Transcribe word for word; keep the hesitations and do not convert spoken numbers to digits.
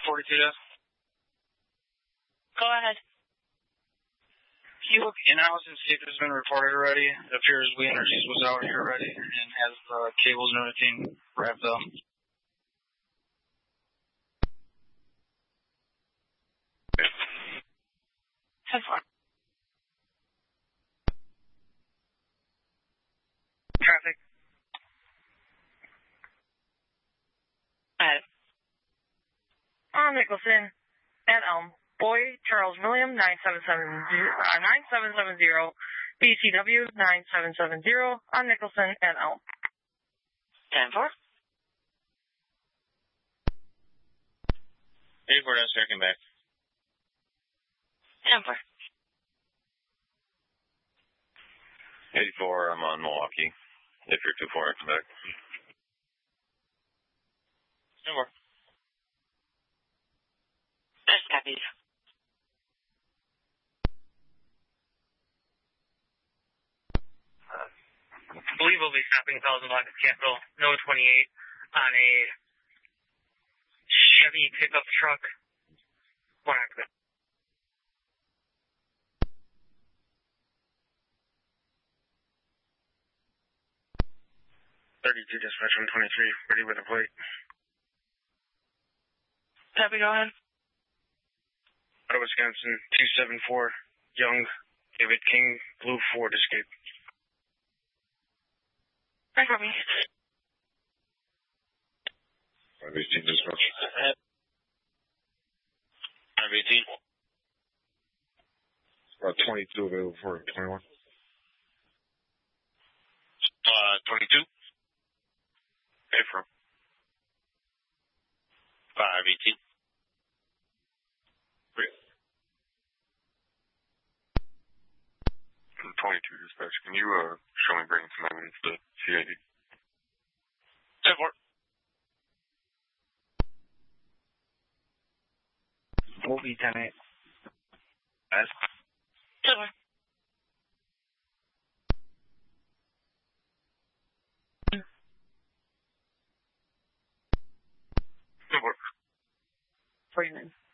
forty-two death. Go ahead. Can you look in-house and see if it's been reported already? It appears We Energies was out here already and has the cables and everything wrapped up. ten four. Traffic. Ahead. On Nicholson and Elm. Boy, Charles William, nine seven seven zero, uh, nine seven seven zero, B C W, nine seven seven zero, on Nicholson and Elm. ten four. eighty-four, that's circling back. ten four. eighty-four, I'm on Milwaukee. If you're two four, come back. ten four. That's copies. I believe we'll be stopping calls in Lockett Capital, Nova twenty-eight, on a Chevy pickup truck. One accident. thirty-two dispatch one twenty-three, ready with a plate. Copy, go ahead. Out of Wisconsin, two seven four, Young, David King, Blue Ford Escape. Right for me. five eighteen dispatch. five eighteen. About twenty-two available for twenty-one. Uh, twenty-two. Pay from. five eighteen. twenty-two dispatch. Can you uh show me bringing some evidence to C I D? ten four. Will be ten eight. Yes. ten four. ten four. forty-nine.